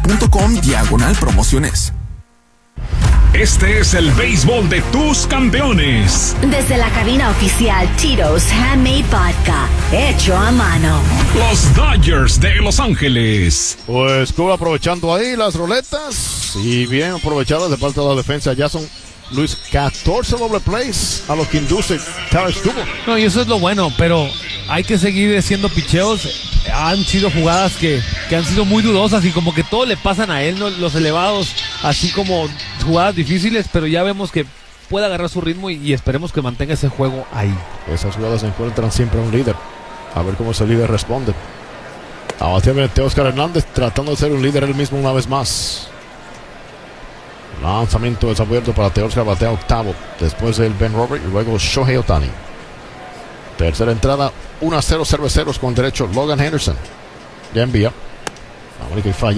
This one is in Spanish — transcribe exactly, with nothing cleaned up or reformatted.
punto com diagonal promociones. Este es el béisbol de tus campeones. Desde la cabina oficial Tito's Handmade Vodka, hecho a mano. Los Dodgers de Los Ángeles. Pues Cuba aprovechando ahí las roletas y bien aprovechadas de parte de la defensa. Jason Luis, catorce doble plays a los que induce Taylor Skubal. No, y eso es lo bueno, pero hay que seguir haciendo picheos. Han sido jugadas que, que han sido muy dudosas y como que todo le pasan a él, ¿no? Los elevados, así como jugadas difíciles, pero ya vemos que puede agarrar su ritmo y, y esperemos que mantenga ese juego ahí. Esas jugadas encuentran siempre a un líder. A ver cómo ese líder responde. A batear Oscar Hernández tratando de ser un líder él mismo una vez más. Lanzamiento desabierto para Teoscar, batea octavo después del Ben Robert y luego Shohei Ohtani. Tercera entrada, uno a cero cerveceros con derecho Logan Henderson. Ya envía. Ahora que falla.